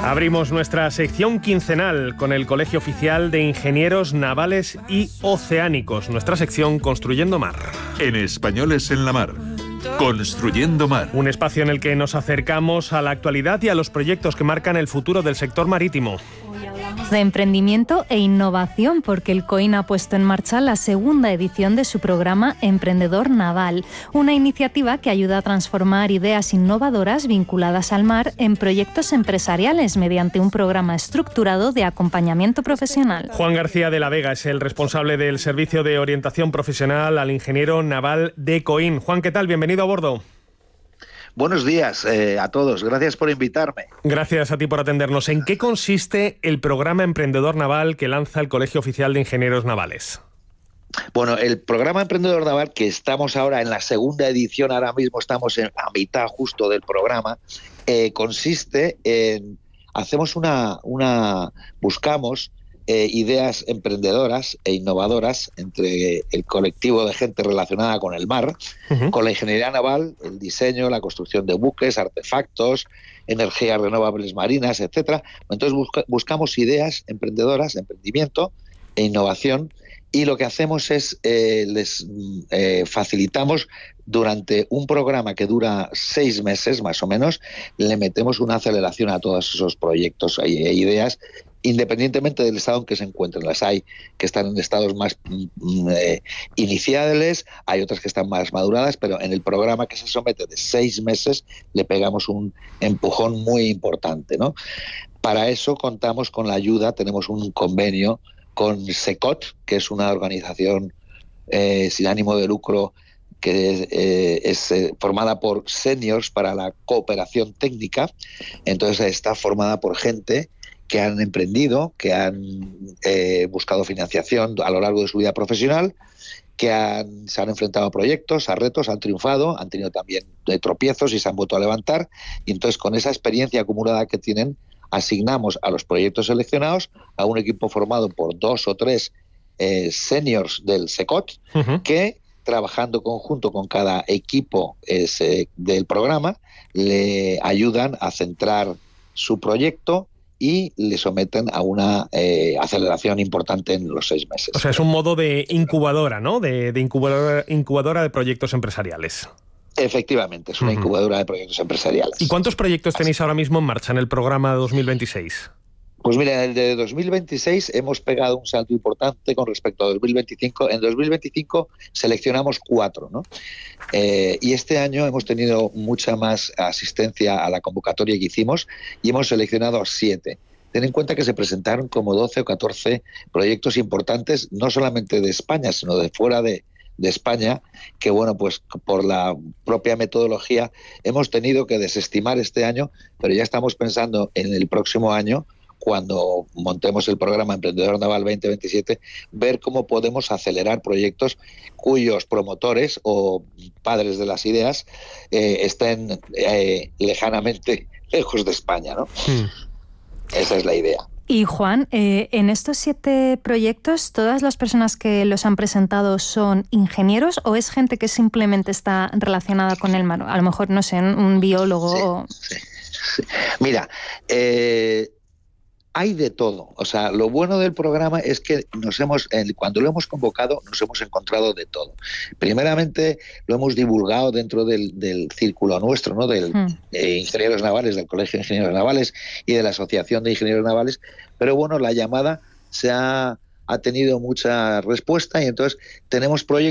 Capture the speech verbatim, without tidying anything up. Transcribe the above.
Abrimos nuestra sección quincenal con el Colegio Oficial de Ingenieros Navales y Oceánicos, nuestra sección Construyendo Mar. En Españoles en la Mar. Construyendo Mar. Un espacio en el que nos acercamos a la actualidad y a los proyectos que marcan el futuro del sector marítimo. De emprendimiento e innovación, porque el COIN ha puesto en marcha la segunda edición de su programa Emprendedor Naval, una iniciativa que ayuda a transformar ideas innovadoras vinculadas al mar en proyectos empresariales mediante un programa estructurado de acompañamiento profesional. Juan García de la Vega es el responsable del Servicio de Orientación Profesional al Ingeniero Naval de COIN. Juan, ¿qué tal? Bienvenido a bordo. Buenos días eh, a todos. Gracias por invitarme. Gracias a ti por atendernos. ¿En qué consiste el programa Emprendedor Naval que lanza el Colegio Oficial de Ingenieros Navales? Bueno, el programa Emprendedor Naval, que estamos ahora en la segunda edición, ahora mismo estamos en la mitad justo del programa, eh, consiste en... Hacemos una... una buscamos... Eh, ideas emprendedoras e innovadoras entre el colectivo de gente relacionada con el mar, uh-huh. con la ingeniería naval, el diseño, la construcción de buques, artefactos, energías renovables marinas, etcétera. Entonces busca, buscamos ideas emprendedoras, emprendimiento e innovación, y lo que hacemos es eh, les eh, facilitamos durante un programa que dura seis meses más o menos, le metemos una aceleración a todos esos proyectos e ideas, independientemente del estado en que se encuentren. Las hay que están en estados más eh, iniciales, hay otras que están más maduradas, pero en el programa que se somete de seis meses le pegamos un empujón muy importante, ¿no? Para eso contamos con la ayuda, tenemos un convenio con SECOT, que es una organización eh, sin ánimo de lucro que eh, es eh, formada por seniors para la cooperación técnica. Entonces está formada por gente que han emprendido, que han eh, buscado financiación a lo largo de su vida profesional, que han, se han enfrentado a proyectos, a retos, han triunfado, han tenido también eh, tropiezos y se han vuelto a levantar. Y entonces, con esa experiencia acumulada que tienen, asignamos a los proyectos seleccionados a un equipo formado por dos o tres eh, seniors del SECOT, uh-huh. que, trabajando conjunto con cada equipo ese, del programa, le ayudan a centrar su proyecto y le someten a una eh, aceleración importante en los seis meses. O sea, es un modo de incubadora, ¿no? De, de incubadora, incubadora de proyectos empresariales. Efectivamente, es una uh-huh. incubadora de proyectos empresariales. ¿Y cuántos proyectos tenéis ahora mismo en marcha en el programa dos mil veintiséis? Pues mira, en el de dos mil veintiséis hemos pegado un salto importante con respecto a dos mil veinticinco. En dos mil veinticinco seleccionamos cuatro, ¿no? Eh, y este año hemos tenido mucha más asistencia a la convocatoria que hicimos y hemos seleccionado a siete. Ten en cuenta que se presentaron como doce o catorce proyectos importantes, no solamente de España, sino de fuera de, de España, que bueno, pues por la propia metodología hemos tenido que desestimar este año, pero ya estamos pensando en el próximo año, cuando montemos el programa Emprendedor Naval veinte veintisiete, ver cómo podemos acelerar proyectos cuyos promotores o padres de las ideas eh, estén eh, lejanamente lejos de España, ¿no? Hmm. Esa es la idea. Y Juan, eh, en estos siete proyectos, ¿todas las personas que los han presentado son ingenieros o es gente que simplemente está relacionada con el mar? A lo mejor, no sé, un biólogo sí, o... Sí, sí. Mira, eh... hay de todo. O sea, lo bueno del programa es que nos hemos, cuando lo hemos convocado, nos hemos encontrado de todo. Primeramente, lo hemos divulgado dentro del, del círculo nuestro, ¿no? Del hmm. eh, Ingenieros Navales, del Colegio de Ingenieros Navales y de la Asociación de Ingenieros Navales. Pero bueno, la llamada se ha, ha tenido mucha respuesta y entonces tenemos proyectos